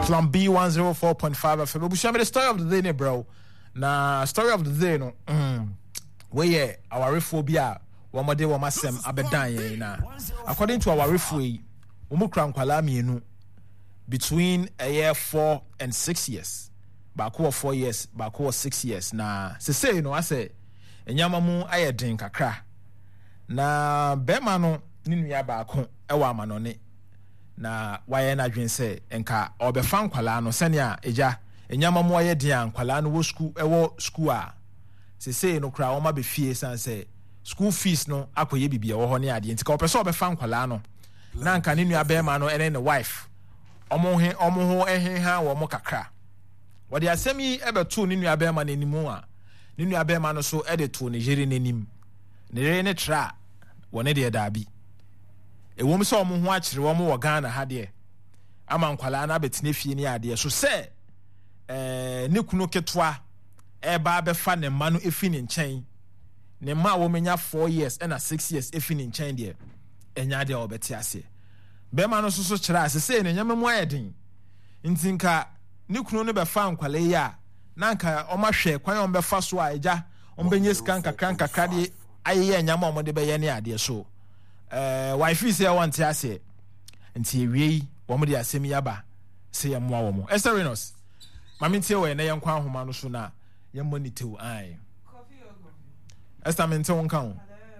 Plum B 104.5 FM. We share the story of the day, bro. Na story of the day, no. Where our phobia, one more day, one masem abedan na. According to our referee, umukra nkwala mienu between a year 4 and 6 years. Baako 4 years, baako 6 years. Na se say no, I say enyama mu ayedin kakra. Na bema no ninu ya baako ewa amanone. Na waye na dwen se enka obefa nkwala no senia eja enyama mu aye dia nkwala no wo school a sese no kra wo ma be fie san se school fees no akoye bibia wo ho ne ade ntika opeso obefa nkwala no na nka ne nua bema no ene ne wife omo ho ehenha wo mo kakra wode asemi ebeto ne nua bema n'animu a ne nua bema no so ede to ne jeri n'anim ne re ne tra wo ne de daabi ewom se omo ho akire wo mo wo Ghana ha de ama nkwala na betene fie ni ade so se ne kunu ketwa eba befa ne ma no efi ne nchen ne ma wo menya 4 years and 6 years efi ne nchen de enya de obeti ase be ma no so kire ase se ne nyama mu ayedin ntinka ne kunu no befa nkwala yi a na nka o ma hwe kwan o befa so a eja o benye skan kakra de aye nyama o de be ye ne ade so wife say want to say nti ewie wo mo de asemi yaba say yamwa wo mo Esterinos mami ntie we na yenkwa ahoma no so na yemmo ni tew ai Estamente won kan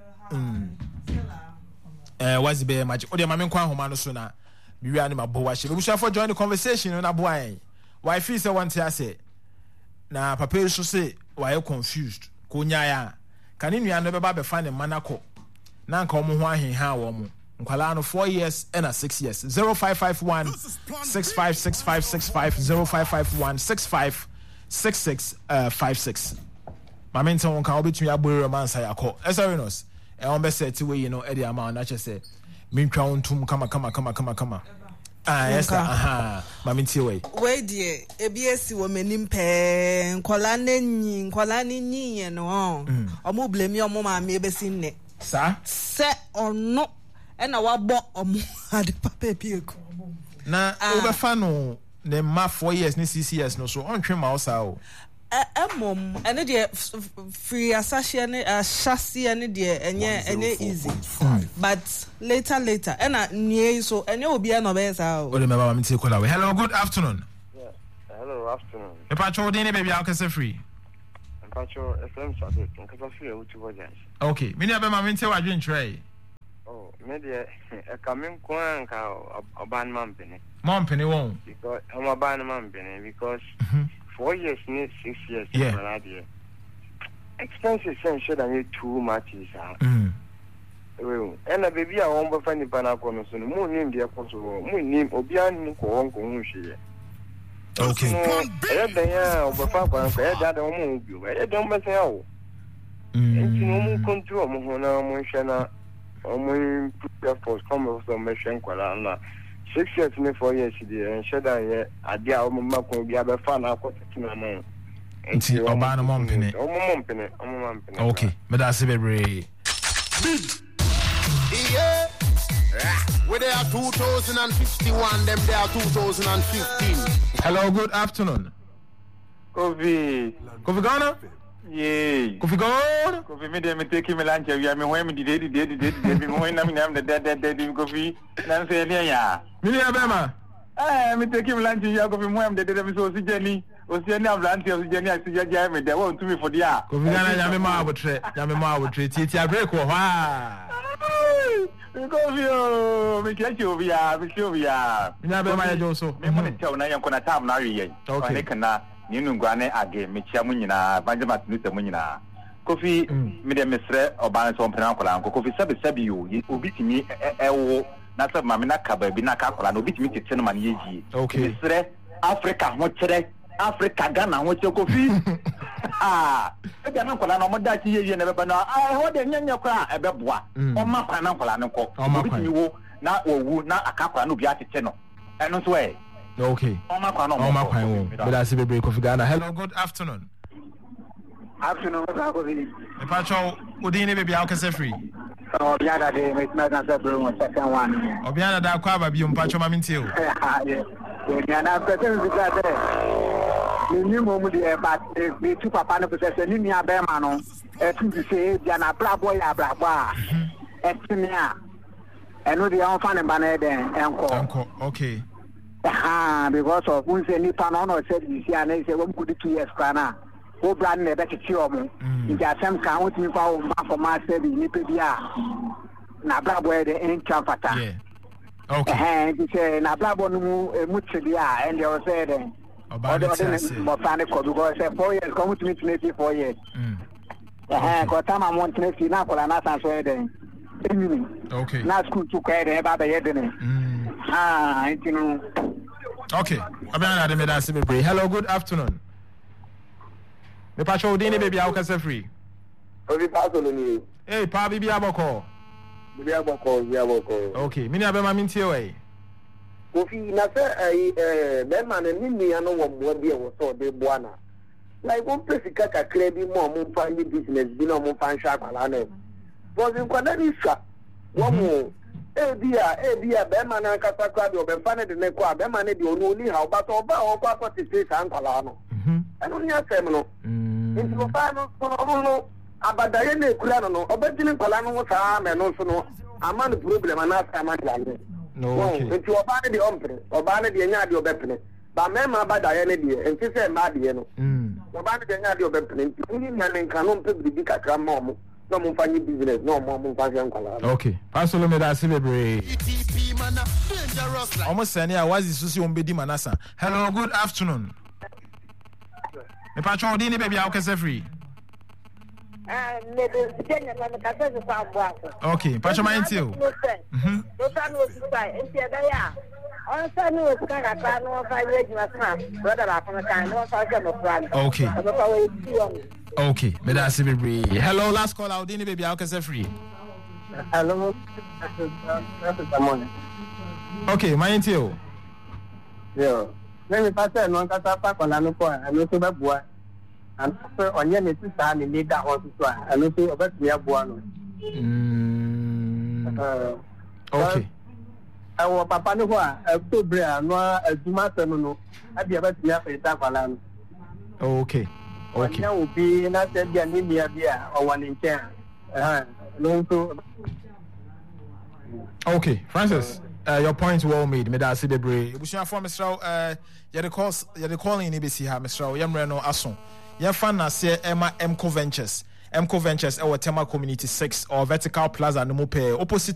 wazi be magic o de mami nkwa ahoma no so na biwi ani mabo wa she we for join the conversation na bo ai wife say want to say na papa so say why confused ko nya ya kan nua no be ba be fa ne manako na nka omo ho ahenha wo mo nkwala no 4 years and 6 years 0551 656565 0551 656656 mamenta won ka obetumi abori romance yakọ Eserinos on be set we you know e dey ama na che say mentwa ontum kama yes mamenti we die ebiesi wo menim pe nkwala nanyi ye no omo blame omo ma me ebesi nne sa se ono na wabo omo ade papa epieko na obefa no ne ma 4 years ni 6 years no so ontwe ma osa o mom ene de free assassin chassis ene de enye easy but later ena nie so ene obi na be sa o le mama mti kola we hello good afternoon hello afternoon e pacho de ne baby akase free pacho FM sade nkasa free e wuti bojan okay me ne be mama mti wadwen try me de e kamen kwan ka oban mampene won because am oban mampene because 4 years ni 6 years na dia expenses should have too much is well and baby I won ba fani pana ko no so mu nim dia ko so mu nim obi an ko won ko hu hwe okay e da ya obafa kwa ko e da mu bi e da mo se awo enti no mu control mo ho na mo hwe na mo put force come so me hwe nkwala na 6 years ni 4 years dia en sheda ye ade a mo makon bi abefa na akotina mo enti oba no mompene okay me da se bebre yeah we they are 2051 them they are 2015 hello good afternoon Kofi Ghana yeah Kofi Ghana Kofi me dey me take me lunch we me when me dey me when na me am the dead Kofi na say ne ya me ya bema me take me lunch ya Kofi mo am the dead me so si jeni o si any avlant o si jeni a si jaja me dey won to me for dia Kofi Ghana ya me ma abotre titi break wo ha Kofi o me kiachi obi ya nya bema ya jo so me mo ne taw na yanko na tam na wi yen okay kana ni nungwane age mechia mu nyina Benjamin Nusa mu nyina Kofi me de mesre oban so mpena akola nko Kofi sabi yo obi timi ewo na sabi mame na kaba bi na ka akola no obi timi tete no man yeji mesre Africa ho kire Africa Ghana ho kire Kofi e ga na akola no mo da chi yeji na be ba na ho de nyanya kwa e be boa o ma kwa na akola no ko obi timi wo na owu na aka akola no bi atete no eno so e okay. Hello, good afternoon. Afternoon, Kofi. E pacho, udini baby how can say free? Obiana de me na say bro second one. Obiana da kwa ba bi mpacho maminti o. And I'm pretending that minimum but the two papa possession in your bearmano, to say, Jana blah boy, blah blah. And no, the unfun banner then, uncle. Okay. Because of who's any pan on or said, you see, and they say, 1 good 2 years, Kana. Who brand a better children. In the same count, you found for my saving, Nipia. Nabla boy, the ain't comforter. Yeah. Okay. And he said, Nabla Mutia, and they were saying, more panic because 4 years, come to me to make 4 years. Because time I want to see Napoli and not answer them. Okay. Not school to carry about the head. Okay. Hello, good afternoon. The patrol dini baby how can say free. Hey, pa bibi aboko. Okay, mini abema minti away. Kofi na say be man ni ni ano wo mo bi e wo so de boana. Like one place kaka krebi mo mo fan business bi no mo fan sha kwala na. Was in kwala ni sha. Wo mo ebia be man na kata kwa bi obe fan de ne kwa be man de onu ni ha oba so oba o kwa 46 an kwala no. Ano ni asem no. Nti mo fa no no abadaye na ekura no obetini kwala no sa me no so no ama no problem na asa ma de no okay. Nti oba ne de ompre oba ne de nya de obepene ba me ma abadaye ne de nti se ma de no oba ne de nya de obepene nti ni nya ne nka no mpe bibi kakra ma mo no mo fanyi business no mo fa hwe nkwala. Okay, pasolo me da se bebre almost sani a wazi susi ombedi manasa. Hello, good afternoon. Me patron dini baby how can say free. Okay, patron my until. Okay. Okay, me da se bebre. Hello, last call out dini baby how can say free. Hello. Okay, my until. Yeah. Let me pass on kasa pa kola no ko anu so babua and so onye me sisa ni leader on so anu so obet me abua no okay awo papa no ho a to bre anu aduma senu no abi abet me afeta kola no okay onye obi na se bia ni bia bia owani nche no so okay Francis. Your point well made. Me da se bebre. Ebushia for Mr. You the calling ni besi ha Mr. Yemre no aso. Ye fan na se Emco Ventures. Emco Ventures our Tema Community 6 or Vertical Plaza no mo pe opposite